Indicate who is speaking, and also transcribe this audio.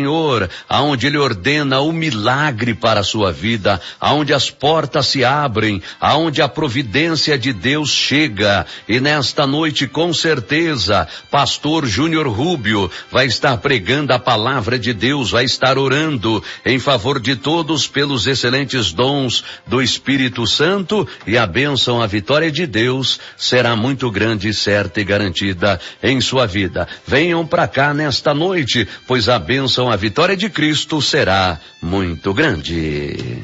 Speaker 1: Senhor, aonde Ele ordena o milagre para a sua vida, aonde as portas se abrem, aonde a providência de Deus chega. E nesta noite, com certeza, pastor Júnior Rubio vai estar pregando a palavra de Deus, vai estar orando em favor de todos pelos excelentes dons do Espírito Santo, e a bênção, a vitória de Deus será muito grande, certa e garantida em sua vida. Venham para cá nesta noite, pois a bênção, a vitória de Cristo será muito grande.